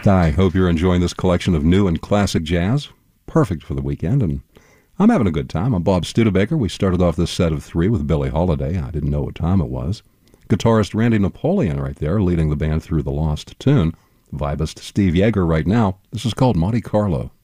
I hope you're enjoying this collection of new and classic jazz. Perfect for the weekend, and I'm having a good time. I'm Bob Studebaker. We started off this set of three with Billie Holiday. I didn't know what time it was. Guitarist Randy Napoleon right there leading the band through the lost tune. Vibist Steve Yeager right now. This is called Monte Carlo.